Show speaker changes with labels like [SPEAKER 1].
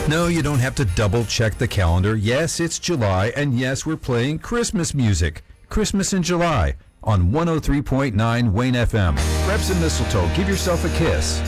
[SPEAKER 1] No, you don't have to double check the calendar. Yes, it's July, and yes, we're playing Christmas music. Christmas in July on 103.9 Wayne FM. Grab some mistletoe, give yourself a kiss.